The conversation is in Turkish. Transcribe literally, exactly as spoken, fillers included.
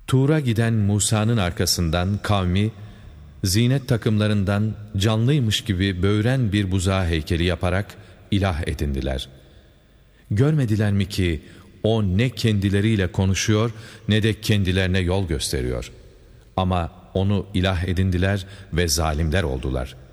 Tur'a giden Musa'nın arkasından kavmi, zinet takımlarından canlıymış gibi böğren bir buzağı heykeli yaparak ilah edindiler. Görmediler mi ki o ne kendileriyle konuşuyor ne de kendilerine yol gösteriyor. Ama onu ilah edindiler ve zalimler oldular.''